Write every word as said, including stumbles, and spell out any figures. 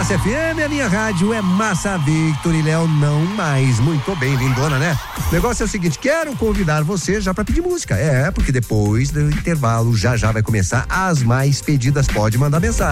Massa F M, a minha rádio é Massa Victor e Léo não mais. Muito bem, lindona, né? O negócio é o seguinte, quero convidar você já pra pedir música. É, porque depois do intervalo já já vai começar as mais pedidas. Pode mandar mensagem.